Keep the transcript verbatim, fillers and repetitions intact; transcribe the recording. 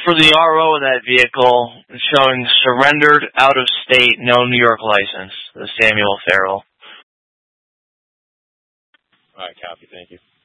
for the R O of that vehicle showing surrendered out of state, no New York license, the Samuel Farrell. All right, copy. Thank you.